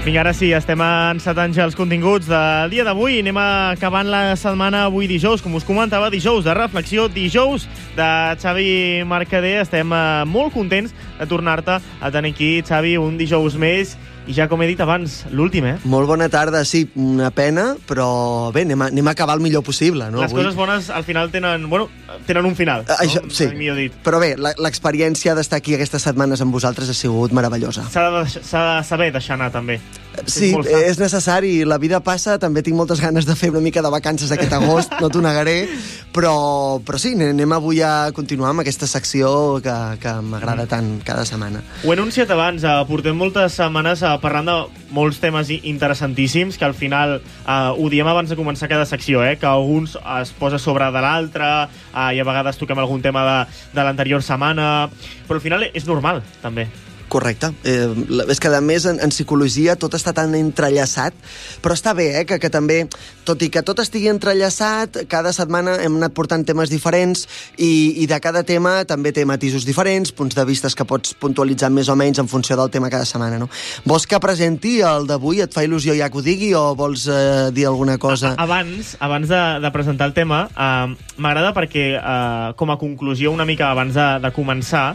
Vinga, ara sí, estem encetant ja els continguts del dia d'avui. Anem acabant la setmana avui dijous, com us comentava, dijous de reflexió, dijous de Xavi Mercader. Estem molt contents de tornar-te a tenir aquí, Xavi, un dijous més. I ja, com he dit abans, l'últim, Molt bona tarda, sí, una pena, però bé, anem a acabar el millor possible, no? Les coses bones al final tenen un final, Això, no? Sí, Millor dit. Però bé, l'experiència d'estar aquí aquestes setmanes amb vosaltres ha sigut meravellosa. S'ha de saber deixar anar, també. Sí, és necessari, la vida passa, també tinc moltes ganes de fer una mica de vacances aquest agost, no t'ho negaré, però sí, anem avui a continuar amb aquesta secció que m'agrada tant cada setmana. Ho he anunciat abans, portem moltes setmanes parlant de molts temes interessantíssims, que al final ho diem abans de començar cada secció, que alguns es posa sobre de l'altre, i a vegades toquem algun tema de l'anterior setmana, però al final és normal, també. Correcte. És que, a més, en psicologia tot està tan entrellaçat, però està bé, que també, tot i que tot estigui entrellaçat, cada setmana hem anat portant temes diferents i de cada tema també té matisos diferents, punts de vistes que pots puntualitzar més o menys en funció del tema cada setmana, no? Vols que presenti el d'avui? Et fa il·lusió ja que ho digui o vols dir alguna cosa? Abans de presentar el tema, m'agrada perquè, com a conclusió, una mica abans de començar,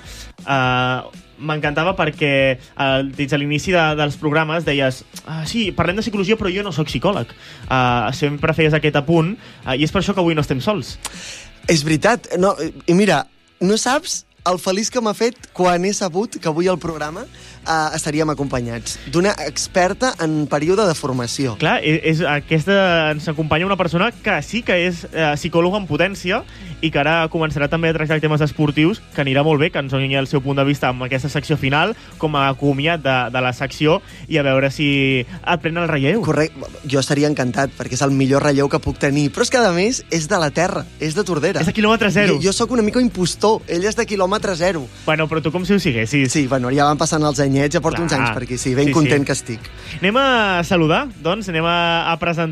m'encantava perquè des de l'inici dels programes deies sí, parlem de psicologia però jo no sóc psicòleg. Sempre feies aquest apunt i és per això que avui no estem sols. És veritat. No, i mira, no saps el feliç que m'ha fet quan he sabut que avui al programa estaríem acompanyats d'una experta en període de formació. Clar, ens acompanya una persona que sí que és psicòloga en potència i que ara començarà també a tractar temes esportius, que anirà molt bé, que ens doni el seu punt de vista amb aquesta secció final, com a comiat de la secció, i a veure si et pren el relleu. Correcte, jo estaria encantat, perquè és el millor relleu que puc tenir, però és que, a més, és de la terra, és de Tordera. És de quilòmetre zero. Jo sóc una mica impostor, ell és de quilòmetre zero. Bueno, però tu com si ho siguessis. Sí, bueno, ja van passant els anyets, ja porto uns anys per aquí, sí, ben content que estic. Anem a saludar, doncs, anem a presentar